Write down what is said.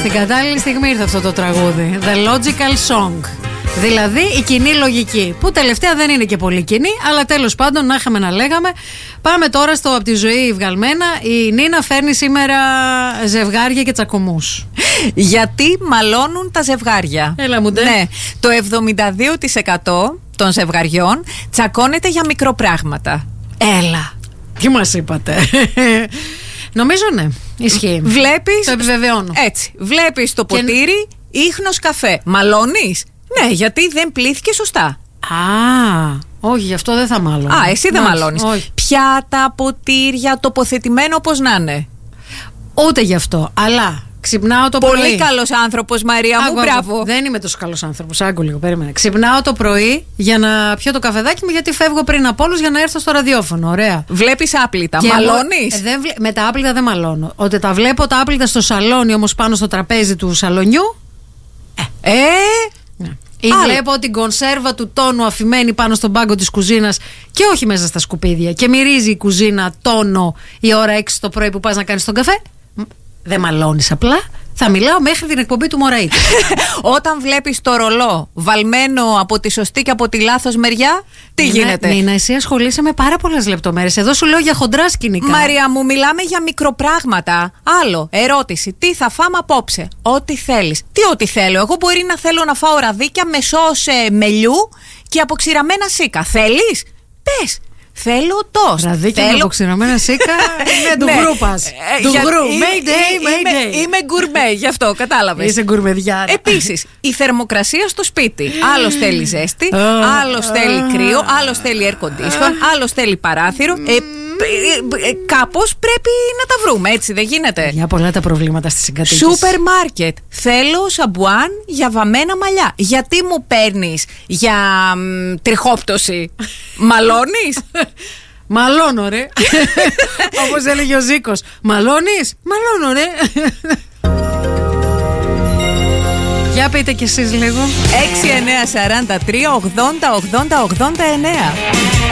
Στην κατάλληλη στιγμή ήρθε αυτό το τραγούδι. The Logical Song. Δηλαδή η κοινή λογική. Που τελευταία δεν είναι και πολύ κοινή, αλλά τέλος πάντων να είχαμε να λέγαμε. Πάμε τώρα στο Από τη ζωή βγαλμένα. Η Νίνα φέρνει σήμερα ζευγάρια και τσακωμούς. Γιατί μαλώνουν τα ζευγάρια. Έλα μου ντε. Ναι, το 72% των ζευγαριών τσακώνεται για μικροπράγματα. Έλα. Τι μας είπατε. Νομίζω ναι, ισχύει. Βλέπεις. Το επιβεβαιώνω. Έτσι. Βλέπεις το ποτήρι, ίχνος καφέ. Μαλώνεις. Ναι, γιατί δεν πλήθηκε σωστά. Α, όχι, γι' αυτό δεν θα μάλλον. Α, εσύ δεν μαλώνεις. Πιάτα, ποτήρια, τοποθετημένο όπως να είναι. Ούτε γι' αυτό, αλλά ξυπνάω το πρωί. Πολύ καλός άνθρωπος, Μαρία μου, μπράβο. Δεν είμαι τόσο καλός άνθρωπος, άκου λίγο, περίμενε. Ξυπνάω το πρωί για να πιω το καφεδάκι μου, γιατί φεύγω πριν από όλους για να έρθω στο ραδιόφωνο. Ωραία. Βλέπεις άπλυτα. Μαλώνεις. Με τα άπλυτα δεν μαλώνω. Ότι τα βλέπω τα άπλυτα στο σαλόνι, όμως πάνω στο τραπέζι του σαλονιού. Ναι. Ή βλέπω την κονσέρβα του τόνου αφημένη πάνω στον πάγκο της κουζίνας και όχι μέσα στα σκουπίδια. Και μυρίζει η κουζίνα τόνο η ώρα 6 το πρωί που πας να κάνεις τον καφέ. Δεν μαλώνεις απλά. Θα μιλάω μέχρι την εκπομπή του Μωραήτη. Όταν βλέπεις το ρολό βαλμένο από τη σωστή και από τη λάθος μεριά, τι γίνεται. Νίνα, εσύ ασχολείσαι με πάρα πολλές λεπτομέρειες. Εδώ σου λέω για χοντρά σκηνικά. Μαρία μου, μιλάμε για μικροπράγματα. Άλλο, ερώτηση. Τι θα φάμε απόψε? Ό,τι θέλεις. Τι ό,τι θέλω? Εγώ μπορεί να θέλω να φάω ραδίκια με σως μελιού και αποξηραμένα σίκα. Θέλεις? Πες. Θέλω τόστ. Ραδίκια με αποξηραμένα σίκα. Είναι του γκρούπας. Του γκρουπ. Mayday. Είμαι γκουρμέ, γι' αυτό κατάλαβες. Είσαι γκουρμεδιάρα. Επίσης, η θερμοκρασία στο σπίτι. Άλλος θέλει ζέστη, άλλος θέλει κρύο, άλλος θέλει air condition, άλλος θέλει παράθυρο. Κάπως πρέπει να τα βρούμε, έτσι δεν γίνεται? Για πολλά τα προβλήματα στη συγκατοίκηση. Σούπερ μάρκετ. Θέλω σαμπουάν για βαμμένα μαλλιά. Γιατί μου παίρνεις για τριχόπτωση? Μαλώνεις? Μαλώνω ρε. Όπως έλεγε ο Ζήκος. Μαλώνεις? Μαλώνω ρε. Για πείτε κι εσείς λίγο. 6, 9, 43, 80, 80, 89.